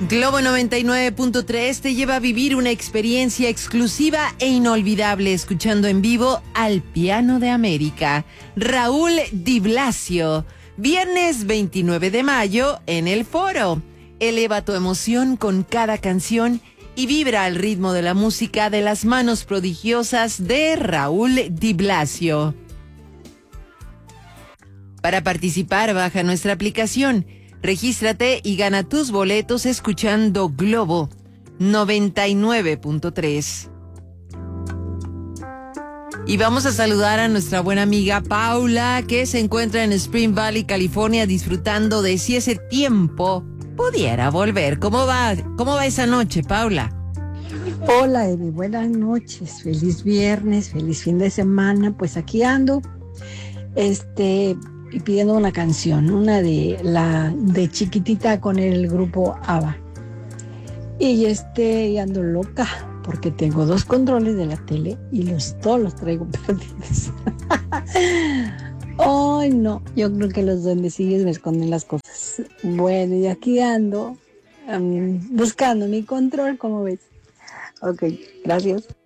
Globo 99.3 te lleva a vivir una experiencia exclusiva e inolvidable escuchando en vivo al Piano de América, Raúl Di Blasio. Viernes 29 de mayo en el Foro. Eleva tu emoción con cada canción y vibra al ritmo de la música de las manos prodigiosas de Raúl Di Blasio. Para participar, baja nuestra aplicación. Regístrate y gana tus boletos escuchando Globo 99.3. Y vamos a saludar a nuestra buena amiga Paula, que se encuentra en Spring Valley, California, disfrutando de si ese tiempo pudiera volver. ¿Cómo va esa noche, Paula? Hola, Evi, buenas noches. Feliz viernes, feliz fin de semana. Pues aquí ando, y pidiendo una canción, una de Chiquitita con el grupo ABBA. Y ando loca porque tengo 2 controles de la tele y todos los traigo perdidos. Ay, no, yo creo que los duendecillos me esconden las cosas. Bueno, y aquí ando buscando mi control, ¿cómo ves? Ok, gracias.